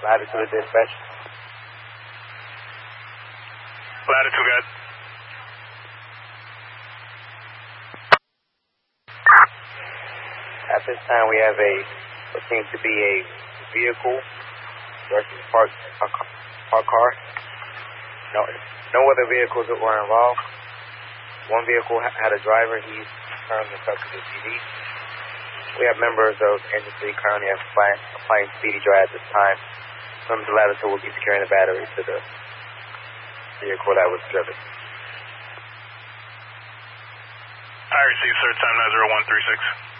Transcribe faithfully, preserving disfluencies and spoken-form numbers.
Latitude dispatch. Latitude, guys. At this time, we have a, what seems to be a vehicle versus parked parked car. No, no other vehicles that were involved. One vehicle had a driver. He's currently stuck to the T V. We have members of industry currently applying, applying speedy dry at this time. Members of Latitude will be securing the battery to the vehicle that was driven. I received, sir. Time nine zero one three six.